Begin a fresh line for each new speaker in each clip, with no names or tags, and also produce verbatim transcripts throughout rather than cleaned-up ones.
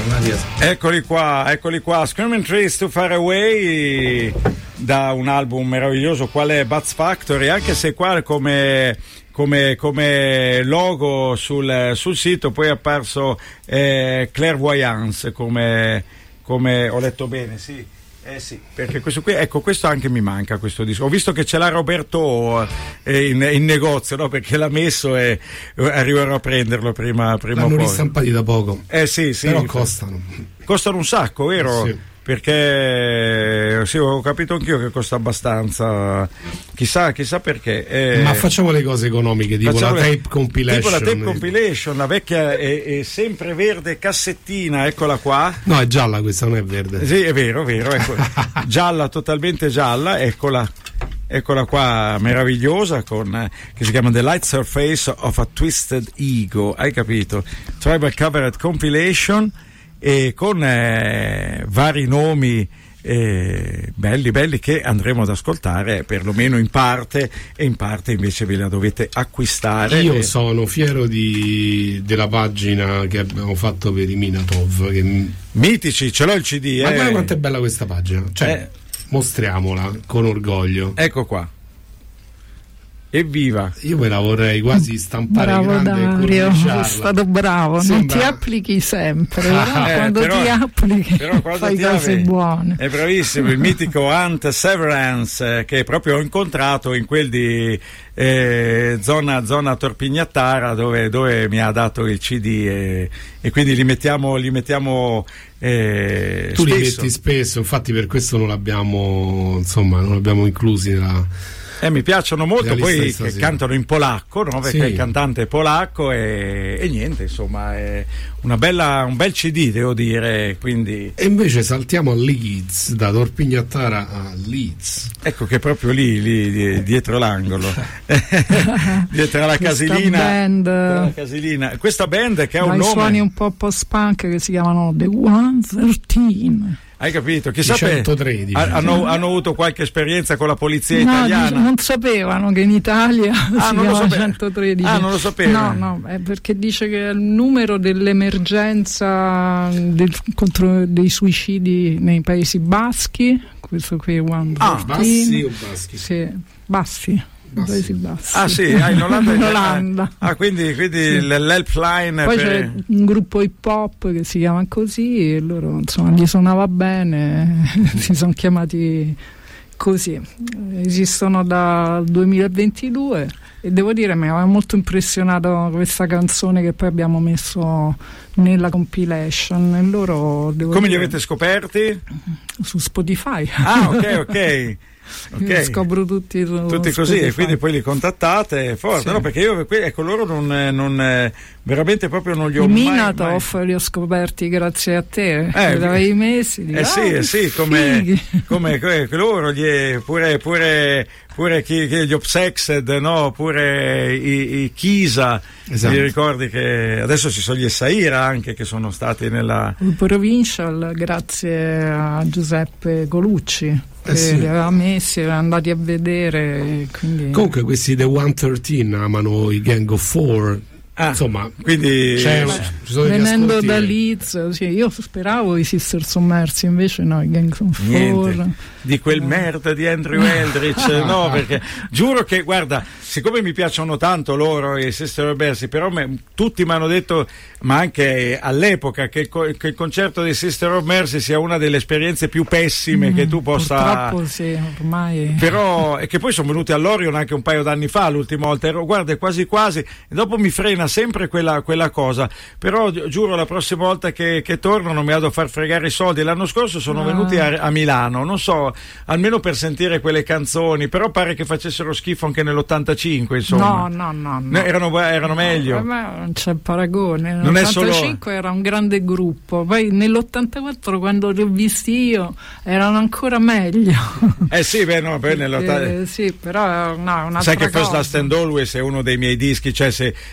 Eccoli qua, eccoli qua, Screaming Trees Too Far Away, da un album meraviglioso qual è Buzz Factory, anche se qua come come, come logo sul, sul sito poi è apparso eh, Clairvoyance, come, come ho letto bene, sì. Eh sì, perché questo qui, ecco, questo anche mi manca, questo disco. Ho visto che ce l'ha Roberto eh, in, in negozio, no? Perché l'ha messo e arriverò a prenderlo prima, prima o poi.
L'hanno ristampati da poco.
Eh sì, sì.
Però costano.
Costano un sacco, vero?
Eh sì.
Perché sì, ho capito anch'io che costa abbastanza, chissà, chissà perché. Eh,
Ma facciamo le cose economiche, tipo la
le,
tape compilation.
Tipo la tape compilation, la vecchia e, e sempre verde cassettina, eccola qua.
No, è gialla questa, non è verde.
Sì, è vero, è vero, ecco. Gialla, totalmente gialla, eccola. Eccola qua, meravigliosa, con, che si chiama The Light Surface of a Twisted Ego, hai capito? Tribal Covered Compilation, e con eh, vari nomi eh, belli belli che andremo ad ascoltare perlomeno in parte, e in parte invece ve la dovete acquistare.
Io
e...
sono fiero di, della pagina che abbiamo fatto per i Minatov, che...
Mitici, ce l'ho il C D.
Ma
eh.
guarda quanto è bella questa pagina, cioè eh. mostriamola con orgoglio.
Ecco qua. Evviva!
Io me la vorrei quasi stampare.
Bravo
grande,
Dario, sei stato bravo. Sembra... Non ti applichi sempre, però eh, quando però, ti applichi però quando fai ti cose ave... buone.
È bravissimo, il mitico Ant Severance, eh, che proprio ho incontrato in quel di eh, zona, zona Torpignattara, dove, dove mi ha dato il C D, e, e quindi li mettiamo, li mettiamo eh,
tu
spesso.
Li metti spesso, infatti per questo non l'abbiamo, insomma, non l'abbiamo inclusi nella...
Eh, mi piacciono molto, poi che cantano in polacco, no? Perché
sì.
il cantante è polacco, e, e niente, insomma, è una bella, un bel C D, devo dire, quindi...
E invece saltiamo a Leeds, da Torpignattara a Leeds.
Ecco che proprio lì, lì dietro l'angolo, dietro la casilina,
band,
la casilina. Questa band che ha un nome...
suoni un po' post-punk che si chiamano The centotredici.
Hai capito? Chissà,
centotredici.
Hanno, hanno avuto qualche esperienza con la polizia
no,
italiana?
Non sapevano che in Italia
ah,
si
non
chiama
lo
centotredici.
Ah, non lo sapevo.
No, no, è perché dice che è il numero dell'emergenza del, contro dei suicidi nei Paesi Baschi. Questo qui è centotredici.
Ah, bassi o baschi?
Sì, bassi. Bassi. Bassi.
Ah sì, ah, in Olanda,
in Olanda.
Ah, quindi, quindi sì. L'helpline.
Poi
per...
c'è un gruppo hip hop che si chiama così, e loro insomma gli suonava bene, si sono chiamati così. Esistono dal duemilaventidue e devo dire mi aveva molto impressionato questa canzone che poi abbiamo messo nella compilation. E loro, devo
come
dire,
li avete scoperti?
Su Spotify.
Ah, ok, ok. Okay.
Scopro tutti,
tutti così, e quindi poi li contattate forte, sì. No? Perché io ecco loro non, non veramente proprio non li ho
I
mai,
Minatov
mai... li
ho scoperti grazie a te,
eh,
li avevi messi di,
eh
ah,
sì, eh sì, come, come, come loro gli, pure, pure, pure chi, chi, gli Obsexed, no? Pure i, i Chisa, esatto. Mi ricordi che adesso ci sono gli Essaira anche che sono stati nella
il Provincial grazie a Giuseppe Colucci.
Eh sì.
Li aveva messi, erano andati a vedere, quindi...
Comunque questi The centotredici amano i Gang of Four. Ah, insomma,
quindi
c'è, ci sono
venendo da Leeds, sì, io speravo i Sister Sommersi, invece no, i Gang of Four.
Di quel merda di Andrew Eldritch, no, perché giuro che, guarda, siccome mi piacciono tanto loro e i Sister Sommersi, però me, tutti mi hanno detto, ma anche all'epoca, che, che il concerto dei Sister Sommersi sia una delle esperienze più pessime mm, che tu possa...
Purtroppo sì, ormai...
Però, e che poi sono venuti all'Orion anche un paio d'anni fa, l'ultima volta, ero, guarda, quasi quasi, e dopo mi frena sempre quella, quella cosa, però giuro la prossima volta che, che torno non mi vado a far fregare i soldi. L'anno scorso sono ah. venuti a, a Milano, non so, almeno per sentire quelle canzoni, però pare che facessero schifo anche nell'ottantacinque, insomma.
No, no, no, no.
Erano, erano meglio.
No, non c'è paragone.
Non
nell'ottantacinque
è solo...
era un grande gruppo, poi nell'ottantaquattro quando li ho visti io erano ancora meglio.
Eh sì, beh no, poi nell'ottantaquattro...
Eh, sì, però no, una
sai che
cosa.
First Last and Always è uno dei miei dischi, cioè se dovessi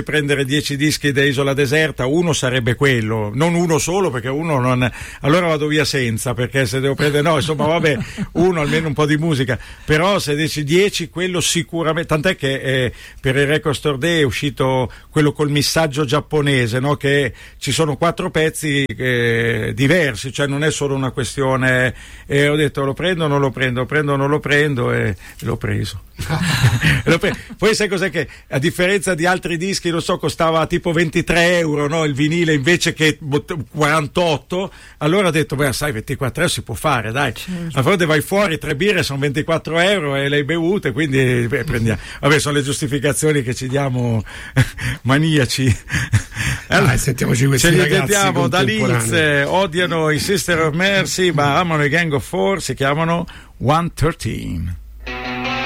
prendere dieci dischi da Isola Deserta, uno sarebbe quello, non uno solo, perché uno non, allora vado via senza, perché se devo prendere, no, insomma, vabbè, uno almeno un po' di musica, però se dici dieci, quello sicuramente, tant'è che eh, per il Record Store Day è uscito quello col missaggio giapponese, no? Che ci sono quattro pezzi eh, diversi, cioè non è solo una questione, e eh, ho detto lo prendo o non lo prendo, lo prendo o non lo prendo, e l'ho preso. l'ho pre- Poi sai cos'è, che a differenza di altri dischi, non so, costava tipo ventitré euro, no? Il vinile invece che quarantotto, allora ho detto, beh, sai, ventiquattro euro si può fare, dai. Certo. A volte vai fuori, tre birre sono ventiquattro euro e le hai bevute, quindi beh, prendiamo. Vabbè, sono le giustificazioni che ci diamo maniaci. Allora,
dai, sentiamoci questi
ce li
ragazzi
sentiamo da Leeds, odiano i Sister of Mercy ma amano i Gang of Four, si chiamano one thirteen.